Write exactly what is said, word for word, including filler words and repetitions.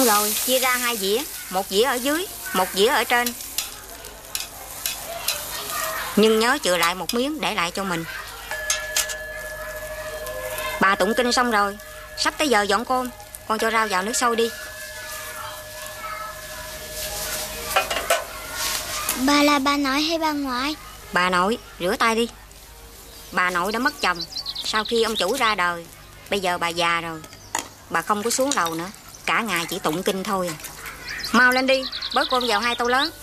Rồi chia ra hai dĩa, một dĩa ở dưới, một dĩa ở trên. Nhưng nhớ chừa lại một miếng để lại cho mình. Bà tụng kinh xong rồi, sắp tới giờ dọn cơm. Con cho rau vào nước sôi đi. Bà là bà nội hay bà ngoại? Bà nội, rửa tay đi. Bà nội đã mất chồng sau khi ông chủ ra đời. Bây giờ bà già rồi, bà không có xuống lầu nữa, cả ngày chỉ tụng kinh thôi à. Mau lên đi, bới cơm vào hai tô lớn.